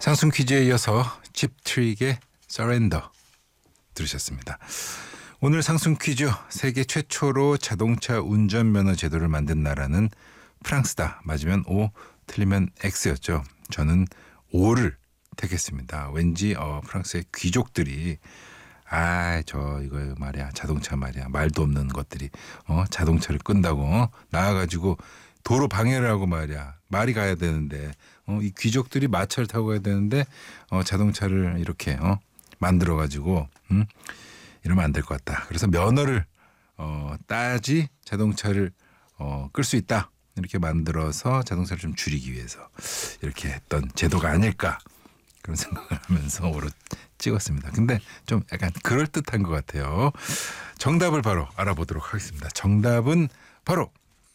상승 퀴즈에 이어서 칩트릭의 Surrender 들으셨습니다. 오늘 상승 퀴즈, 세계 최초로 자동차 운전면허 제도를 만든 나라는 프랑스다. 맞으면 O, 틀리면 X였죠. 저는 O를 택했습니다. 왠지 프랑스의 귀족들이 이거 말이야, 자동차 말이야, 말도 없는 것들이 자동차를 끈다고 나와가지고 도로 방해를 하고 말이야, 말이 가야 되는데 이 귀족들이 마차를 타고 가야 되는데 자동차를 이렇게 만들어가지고 이러면 안 될 것 같다. 그래서 면허를 따야지 자동차를 끌 수 있다. 이렇게 만들어서 자동차를 좀 줄이기 위해서 이렇게 했던 제도가 아닐까, 그런 생각을 하면서 오로 찍었습니다. 근데 좀 약간 그럴듯한 것 같아요. 정답을 바로 알아보도록 하겠습니다. 정답은 바로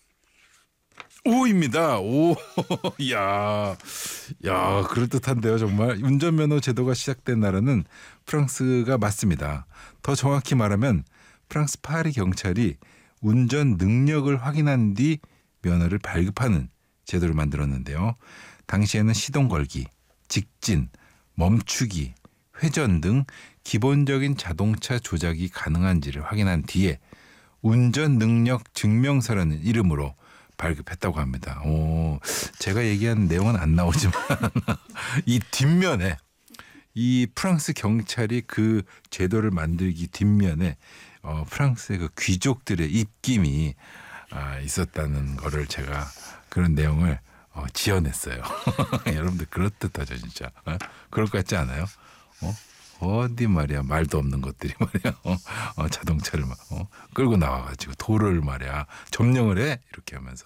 O입니다. 오, 야, 그럴듯한데요, 정말. 운전면허 제도가 시작된 나라는 프랑스가 맞습니다. 더 정확히 말하면 프랑스 파리 경찰이 운전 능력을 확인한 뒤 면허를 발급하는 제도를 만들었는데요. 당시에는 시동 걸기, 직진, 멈추기, 회전 등 기본적인 자동차 조작이 가능한지를 확인한 뒤에 운전 능력 증명서라는 이름으로 발급했다고 합니다. 제가 얘기한 내용은 안 나오지만 이 뒷면에, 이 프랑스 경찰이 그 제도를 만들기 뒷면에 프랑스의 그 귀족들의 입김이 있었다는 거를 제가, 그런 내용을 지어냈어요. 여러분들 그럴듯하죠, 진짜. 그럴 것 같지 않아요? 어디 말이야, 말도 없는 것들이 말이야, 자동차를 끌고 나와가지고 도로를 말이야 점령을 해, 이렇게 하면서.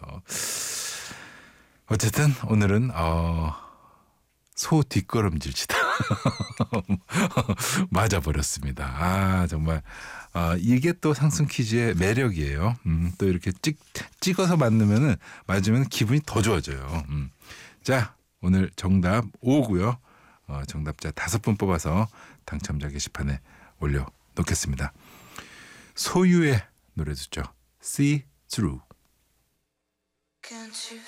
어쨌든 오늘은 소 뒷걸음질치다 맞아버렸습니다. 정말 이게 또 상승 퀴즈의 매력이에요. 또 이렇게 찍어서 맞으면 기분이 더 좋아져요. 자, 오늘 정답 5고요. 정답자 5분 뽑아서 당첨자 게시판에 올려놓겠습니다. 소유의 노래 듣죠. See Through.